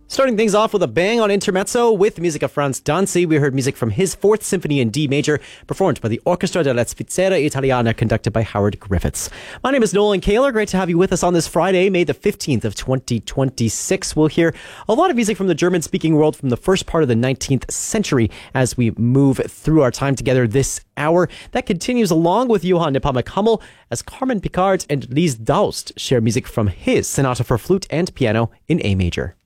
Starting things off with a bang on Intermezzo with music of Franz Danzi. We heard music from his Fourth Symphony in D major, performed by the Orchestra della Svizzera Italiana, conducted by Howard Griffiths. My name is Nolan Kaler. Great to have you with us on this Friday, May the 15th of 2026. We'll hear a lot of music from the German-speaking world from the first part of the 19th century as we move through our time together this hour. That continues along with Johann Nepomuk Hummel as Carmen Picard and Lise Daoust share music from his Sonata for Flute and Piano in A major.